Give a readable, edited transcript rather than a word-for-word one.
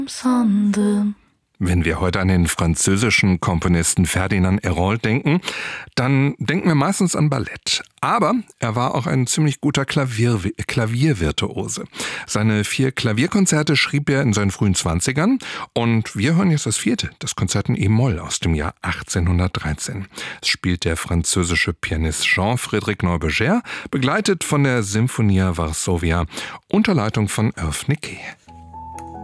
Sande. Wenn wir heute an den französischen Komponisten Ferdinand Hérold denken, dann denken wir meistens an Ballett. Aber er war auch ein ziemlich guter Klaviervirtuose. Seine 4 Klavierkonzerte schrieb er in seinen frühen 20ern und wir hören jetzt das 4., das Konzert in E-Moll aus dem Jahr 1813. Es spielt der französische Pianist Jean-Frédéric Neuberger, begleitet von der Sinfonia Varsovia unter Leitung von Irv Niquet.